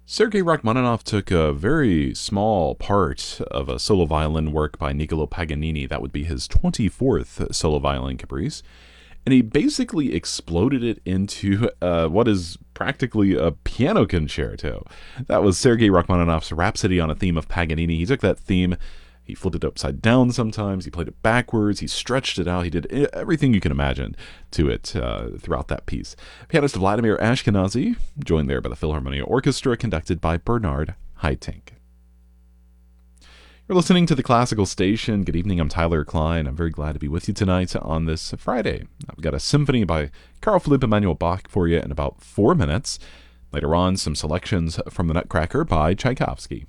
Sergei Rachmaninoff took a very small part of a solo violin work by Niccolo Paganini. That would be his 24th solo violin caprice. And he basically exploded it into what is practically a piano concerto. That was Sergei Rachmaninoff's Rhapsody on a Theme of Paganini. He took that theme, he flipped it upside down sometimes, he played it backwards, he stretched it out, he did everything you can imagine to it throughout that piece. Pianist Vladimir Ashkenazy, joined there by the Philharmonia Orchestra, conducted by Bernard Haitink. You're listening to the Classical Station. Good evening, I'm Tyler Klein. I'm very glad to be with you tonight on this Friday. I've got a symphony by Carl Philipp Emanuel Bach for you in about 4 minutes. Later on, some selections from the Nutcracker by Tchaikovsky.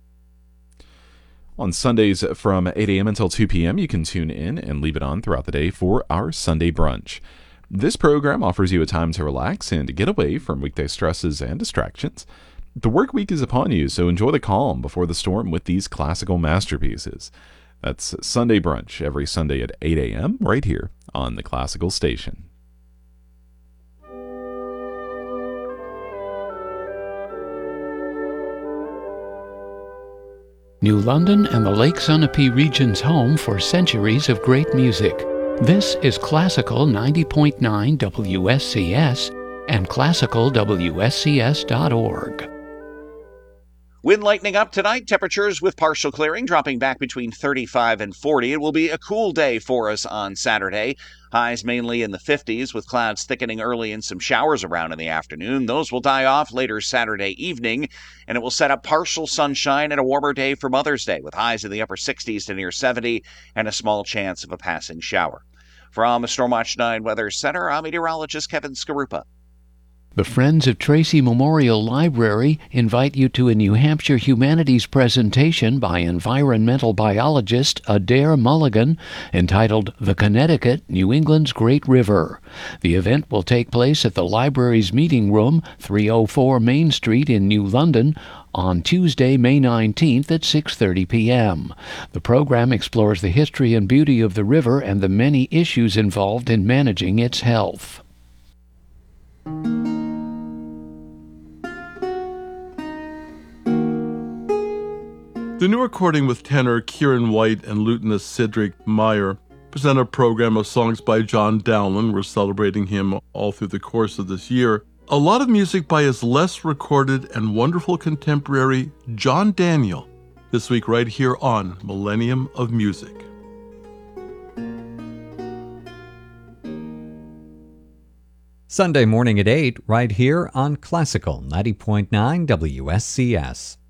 On Sundays from 8 a.m. until 2 p.m., you can tune in and leave it on throughout the day for our Sunday brunch. This program offers you a time to relax and get away from weekday stresses and distractions. The work week is upon you, so enjoy the calm before the storm with these classical masterpieces. That's Sunday brunch every Sunday at 8 a.m. right here on the Classical Station. New London and the Lake Sunapee region's home for centuries of great music. This is Classical 90.9 WSCS and classicalwscs.org. Wind lightening up tonight, temperatures with partial clearing dropping back between 35 and 40. It will be a cool day for us on Saturday. Highs mainly in the 50s with clouds thickening early and some showers around in the afternoon. Those will die off later Saturday evening, and it will set up partial sunshine and a warmer day for Mother's Day with highs in the upper 60s to near 70 and a small chance of a passing shower. From the Stormwatch 9 Weather Center, I'm meteorologist Kevin Skarupa. The Friends of Tracy Memorial Library invite you to a New Hampshire Humanities presentation by environmental biologist Adair Mulligan entitled The Connecticut, New England's Great River. The event will take place at the library's meeting room, 304 Main Street in New London, on Tuesday, May 19th at 6:30 p.m. The program explores the history and beauty of the river and the many issues involved in managing its health. The new recording with tenor Kieran White and lutenist Cedric Meyer present a program of songs by John Dowland. We're celebrating him all through the course of this year. A lot of music by his less recorded and wonderful contemporary John Daniel, this week right here on Millennium of Music. Sunday morning at 8, right here on Classical 90.9 WSCS.